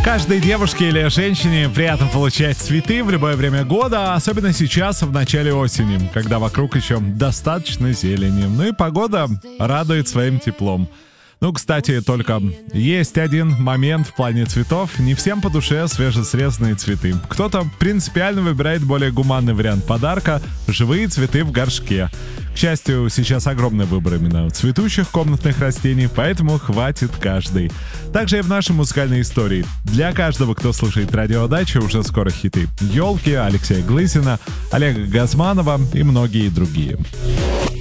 Каждой девушке или женщине приятно получать цветы в любое время года, особенно сейчас, в начале осени, когда вокруг еще достаточно зелени. Ну и погода радует своим теплом. Ну, кстати, только есть один момент в плане цветов. Не всем по душе свежесрезанные цветы. Кто-то принципиально выбирает более гуманный вариант подарка — живые цветы в горшке. К счастью, сейчас огромный выбор именно цветущих комнатных растений, поэтому хватит каждый. Также и в нашей музыкальной истории. Для каждого, кто слушает радио Дача, уже скоро хиты «Елки», Алексея Глызина, Олега Газманова и многие другие.